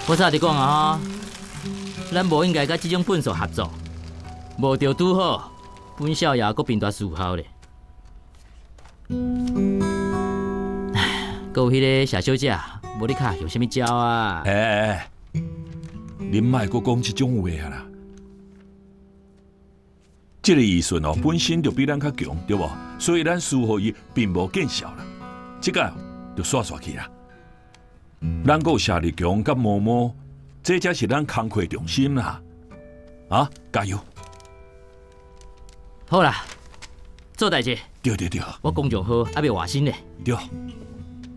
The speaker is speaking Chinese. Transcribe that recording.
我早就讲啊，咱无应该甲这种笨手合作，无着拄好，本少爷阁变大事效咧。阁有迄个谢小姐，无你卡用啥物招啊？ 哎，恁莫阁讲这种话啊啦！这个义顺哦，本身就比咱较强，对不？所以咱输互伊并无见效啦。这个就煞去啦。咱有夏立强甲嬷嬷，这才是咱工课重心啦。啊，加油！ 好啦，做代志。 对， 我工作好，还袂换薪咧。 对。